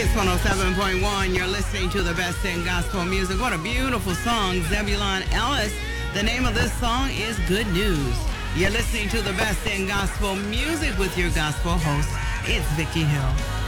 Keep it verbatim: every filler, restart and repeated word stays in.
Kiss one oh seven point one. You're listening to the best in gospel music. What a beautiful song, Zebulon Ellis. The name of this song is Good News. You're listening to the best in gospel music with your gospel host. It's Vicki Hill.